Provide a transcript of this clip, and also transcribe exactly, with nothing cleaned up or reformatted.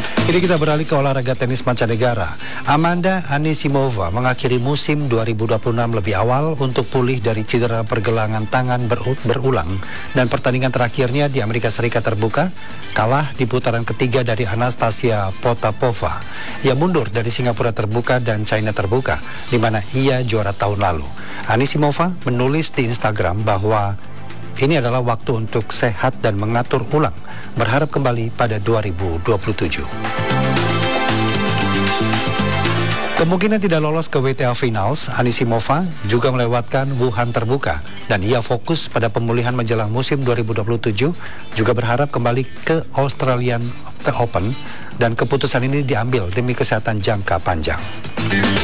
Kini kita beralih ke olahraga tenis mancanegara. Amanda Anisimova mengakhiri musim dua ribu dua puluh enam lebih awal untuk pulih dari cedera pergelangan tangan ber berulang. Dan pertandingan terakhirnya di Amerika Serikat terbuka, kalah di putaran ketiga dari Anastasia Potapova. Ia mundur dari Singapura terbuka dan China terbuka, di mana ia juara tahun lalu. Anisimova menulis di Instagram bahwa ini adalah waktu untuk sehat dan mengatur ulang, berharap kembali pada dua ribu dua puluh tujuh. Kemungkinan tidak lolos ke W T A Finals, Anisimova juga melewatkan Wuhan terbuka dan ia fokus pada pemulihan menjelang musim dua ribu dua puluh tujuh, juga berharap kembali ke Australian Open dan keputusan ini diambil demi kesehatan jangka panjang.